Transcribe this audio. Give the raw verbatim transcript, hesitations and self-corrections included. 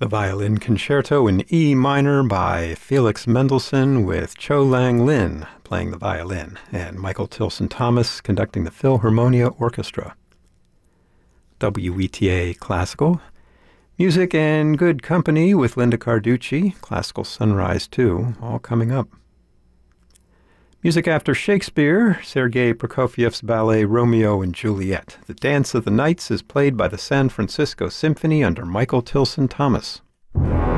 The Violin Concerto in E minor by Felix Mendelssohn with Cho Lang Lin playing the violin and Michael Tilson Thomas conducting the Philharmonia Orchestra. W E T A Classical. Music and Good Company with Linda Carducci, Classical Sunrise two, all coming up. Music after Shakespeare, Sergei Prokofiev's ballet Romeo and Juliet. The Dance of the Nights is played by the San Francisco Symphony under Michael Tilson Thomas.